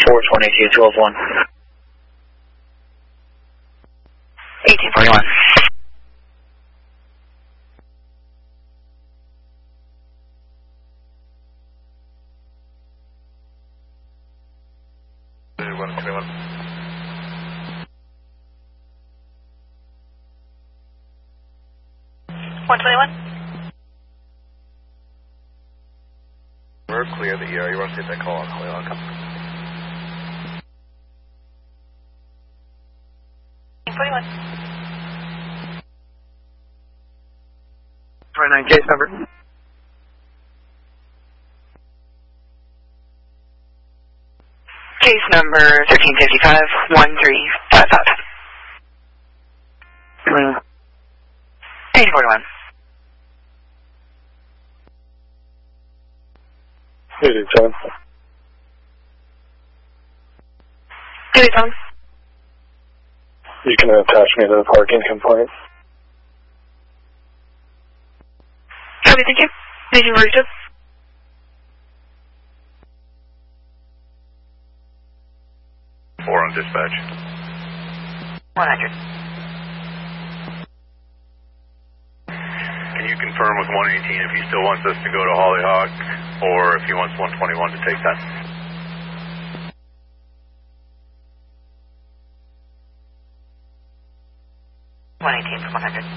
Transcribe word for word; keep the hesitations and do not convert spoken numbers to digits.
four twenty-two, twelve one. eighteen forty-one. one twenty-one. one twenty-one. We're clear the E R. You want to take that call on Holly Hawk? forty-one. twenty-nine, case number. Case number thirteen fifty-five, one three five five. eighteen forty-one. eighty-seven. eighty-seven. You can attach me to the parking complaint. Okay, thank you. Agent Marita. Four on dispatch. one hundred. Can you confirm with one eighteen if he still wants us to go to Hollyhock or if he wants one twenty-one to take that? one eighteen for one hundred.